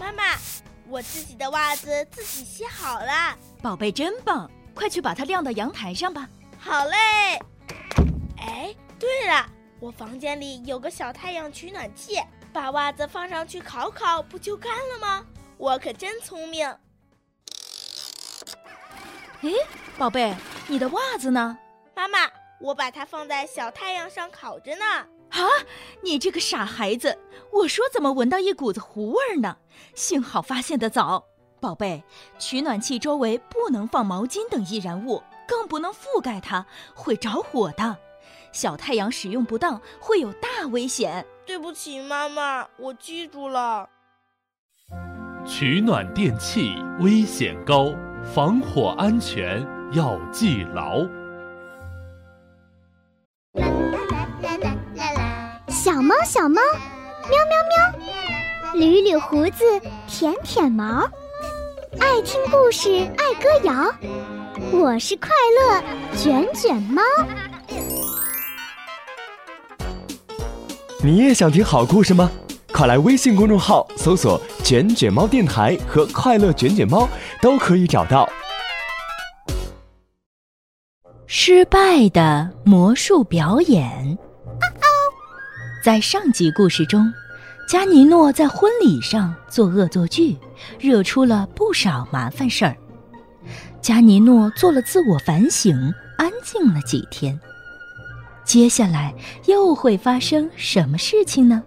妈妈，我自己的袜子自己洗好了。 宝贝真棒，快去把它晾到阳台上吧。 好嘞。哎，对了，我房间里有个小太阳取暖器，把袜子放上去烤烤，不就干了吗？我可真聪明。 诶，宝贝，你的袜子呢？ 妈妈，我把它放在小太阳上烤着呢。 啊，你这个傻孩子，我说怎么闻到一股子糊味呢？幸好发现得早。宝贝，取暖器周围不能放毛巾等易燃物，更不能覆盖它，会着火的。小太阳使用不当会有大危险。 对不起妈妈，我记住了。 取暖电器危险高，防火安全要记牢。 小猫小猫，喵喵喵，捋捋胡子，舔舔毛，爱听故事，爱歌谣。我是快乐卷卷猫。 你也想听好故事吗？快来微信公众号搜索“卷卷猫电台”和“快乐卷卷猫”，都可以找到。 失败的魔术表演。在上集故事中，加尼诺在婚礼上做恶作剧，惹出了不少麻烦事儿。加尼诺做了自我反省，安静了几天。接下来又会发生什么事情呢？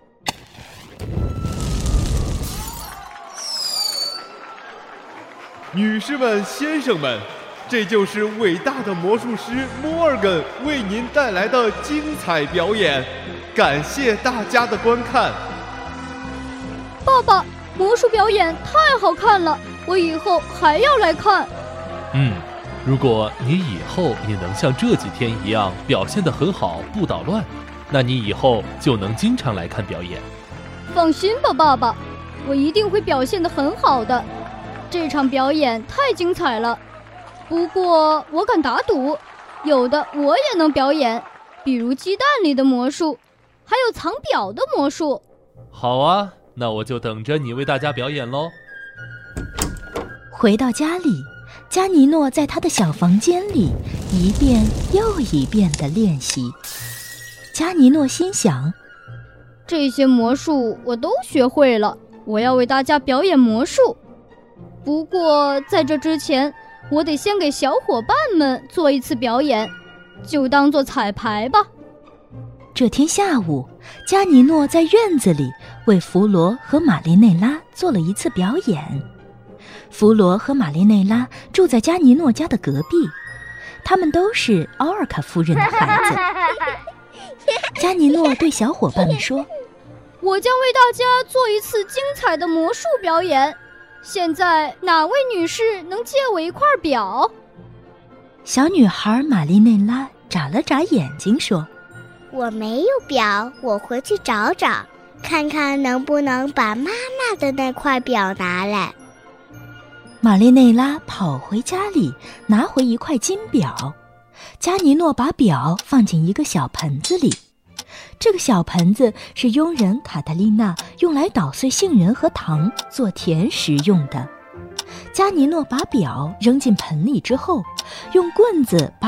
女士们、先生们，这就是伟大的魔术师摩尔根为您带来的精彩表演，感谢大家的观看。 爸爸，魔术表演太好看了，我以后还要来看。 如果你以后也能像这几天一样表现得很好，不捣乱，那你以后就能经常来看表演。 放心吧，爸爸，我一定会表现得很好的。这场表演太精彩了，不过我敢打赌，有的我也能表演，比如鸡蛋里的魔术，还有藏表的魔术。 好啊，那我就等着你为大家表演咯。 回到家里，加尼诺在他的小房间里一遍又一遍地练习。加尼诺心想， 这些魔术我都学会了，我要为大家表演魔术。不过在这之前，我得先给小伙伴们做一次表演，就当做彩排吧。 这天下午，加尼诺在院子里为弗罗和玛丽内拉做了一次表演。弗罗和玛丽内拉住在加尼诺家的隔壁，他们都是奥尔卡夫人的孩子。加尼诺对小伙伴们说， 我将为大家做一次精彩的魔术表演，现在哪位女士能借我一块表？ 小女孩玛丽内拉眨了眨眼睛说， 我没有表，我回去找找，看看能不能把妈妈的那块表拿来。 玛丽内拉跑回家里，拿回一块金表。加尼诺把表放进一个小盆子里，这个小盆子是佣人卡特丽娜用来捣碎杏仁和糖做甜食用的。加尼诺把表扔进盆里之后，用棍子把